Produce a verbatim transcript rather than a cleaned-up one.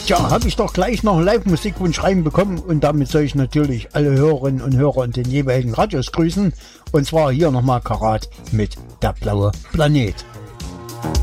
Tja, habe ich doch gleich noch einen Live-Musikwunsch reinbekommen und damit soll ich natürlich alle Hörerinnen und Hörer in den jeweiligen Radios grüßen. Und zwar hier nochmal Karat mit Der blaue Planet.